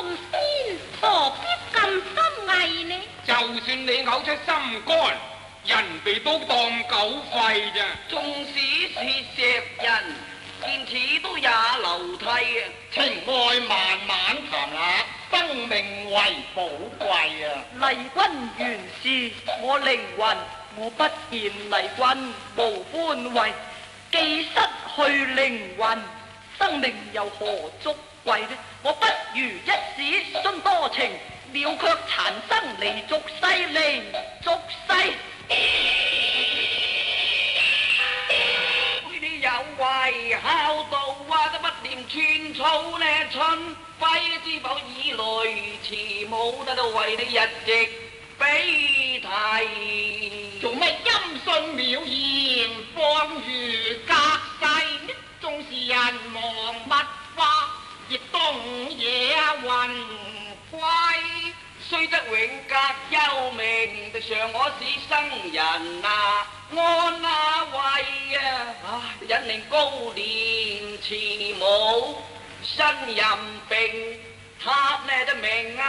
先何必咁心翳呢？ 就算你嘔出心肝，人哋都當狗吠咋。 縱使是石人，見此都也流涕啊！ 情愛慢慢談啦，生命為寶貴啊！ 麗君原是我靈魂，我不見麗君無歡慰，既失去靈魂，生命又何足貴呢？我不如一時心多情，了卻殘生離俗世，離俗世。 你有為孝道啊，都不念寸草呢，春暉之寶以淚慈母，得到為你日夕悲啼。 做咩音訊渺然，放如隔世呢？縱是人亡物化，亦東野雲歸。 雖則永隔幽冥，敵上我是生人啊，安那位啊！引令高廉慈母，身任並塔呢得名啊！